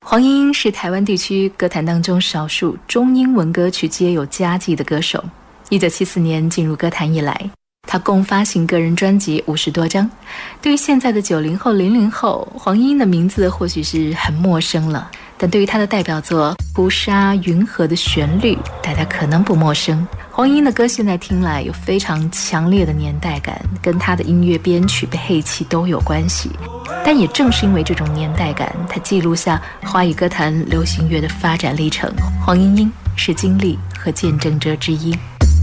黄莺莺是台湾地区歌坛当中少数中英文歌曲皆有佳绩的歌手。1974年进入歌坛以来，她共发行个人专辑50多张。对于现在的90后、00后，黄莺莺的名字或许是很陌生了，但对于她的代表作《扑沙云河》的旋律，大家可能不陌生。黄莺莺的歌现在听来有非常强烈的年代感，跟她的音乐编曲、配器都有关系。但也正是因为这种年代感，她记录下华语歌坛流行乐的发展历程。黄莺莺是经历和见证者之一。